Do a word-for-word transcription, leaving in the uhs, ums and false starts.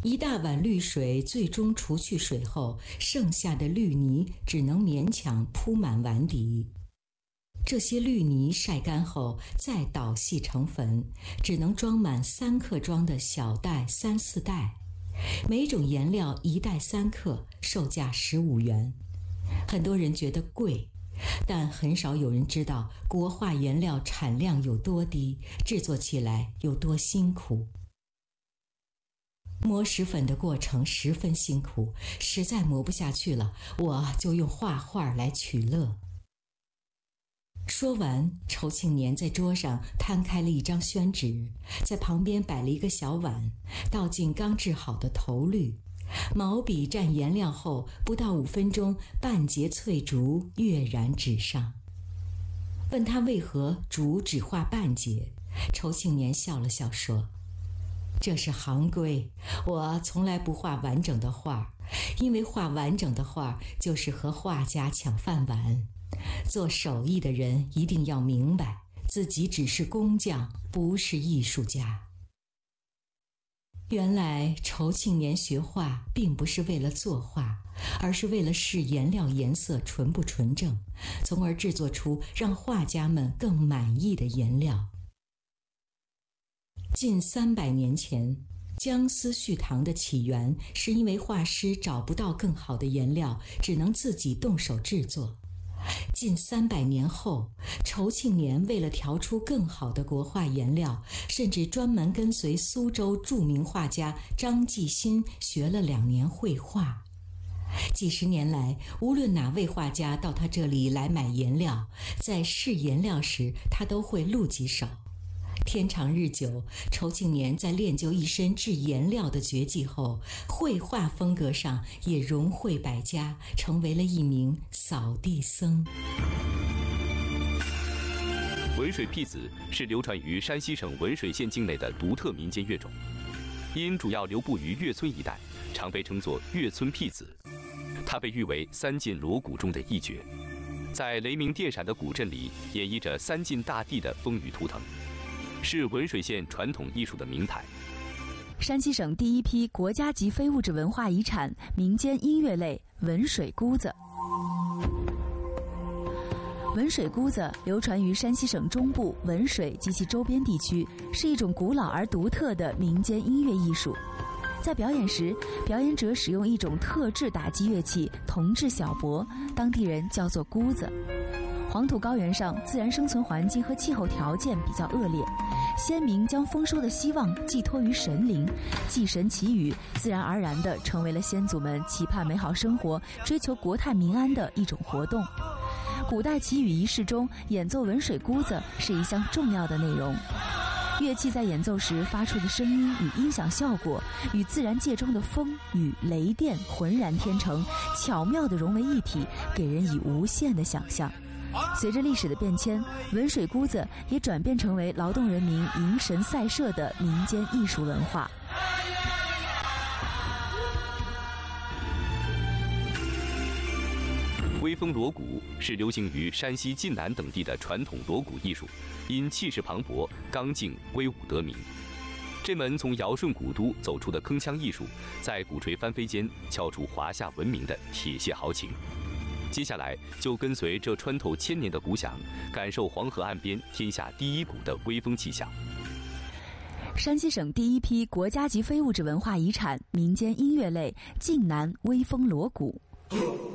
一大碗绿水最终除去水后，剩下的绿泥只能勉强铺满碗底。这些绿泥晒干后再捣细成粉，只能装满三克装的小袋三四袋，每种颜料一袋三克，售价十五元。很多人觉得贵，但很少有人知道国画颜料产量有多低，制作起来有多辛苦。磨石粉的过程十分辛苦，实在磨不下去了，我就用画画来取乐。说完，仇庆年在桌上摊开了一张宣纸，在旁边摆了一个小碗，倒进刚制好的头绿，毛笔蘸颜料后，不到五分钟，半截翠竹跃然纸上。问他为何竹只画半截，仇庆年笑了笑说：“这是行规，我从来不画完整的画，因为画完整的画就是和画家抢饭碗。做手艺的人一定要明白，自己只是工匠，不是艺术家。”原来仇庆年学画并不是为了作画，而是为了试颜料颜色纯不纯正，从而制作出让画家们更满意的颜料。近三百年前，姜丝续糖的起源是因为画师找不到更好的颜料，只能自己动手制作。近三百年后，仇庆年为了调出更好的国画颜料，甚至专门跟随苏州著名画家张继新学了两年绘画。几十年来，无论哪位画家到他这里来买颜料，在试颜料时，他都会露几手。天长日久，仇庆年在练就一身制颜料的绝技后，绘画风格上也融汇百家，成为了一名扫地僧。 文水辟子是流传于山西省文水县境内的独特民间乐种，因主要流布于岳村一带，常被称作岳村辟子。它被誉为三晋锣鼓中的一绝，在雷鸣电闪的鼓阵里演绎着三晋大地的风雨图腾，是文水县传统艺术的名牌。 山西省第一批国家级非物质文化遗产民间音乐类文水姑子。文水姑子流传于山西省中部文水及其周边地区，是一种古老而独特的民间音乐艺术。在表演时，表演者使用一种特制打击乐器铜制小钹，当地人叫做姑子。黄土高原上自然生存环境和气候条件比较恶劣，先民将丰收的希望寄托于神灵，祭神祈雨，自然而然地成为了先祖们期盼美好生活、追求国泰民安的一种活动。古代祈雨仪式中，演奏文水姑子是一项重要的内容。乐器在演奏时发出的声音与音响效果，与自然界中的风、雨、雷电浑然天成，巧妙地融为一体，给人以无限的想象。随着历史的变迁，文水姑子也转变成为劳动人民迎神赛社的民间艺术文化。 威风锣鼓是流行于山西晋南等地的传统锣鼓艺术，因气势磅礴、刚劲威武得名。这门从尧舜古都走出的铿锵艺术，在鼓槌翻飞间敲出华夏文明的铁血豪情。接下来就跟随这穿透千年的鼓响，感受黄河岸边天下第一鼓的威风气象。 山西省第一批国家级非物质文化遗产民间音乐类晋南威风锣鼓。